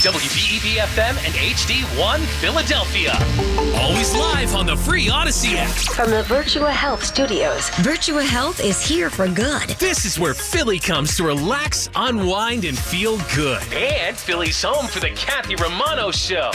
WVEB-FM and HD1 Philadelphia. Always live on the free Odyssey app. From the Virtua Health Studios, Virtua Health is here for good. This is where Philly comes to relax, unwind, and feel good. And Philly's home for the Kathy Romano Show.